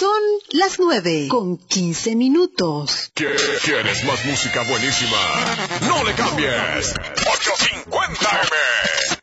Son las 9:15. ¿Quieres más música buenísima? ¡No le cambies! 850M.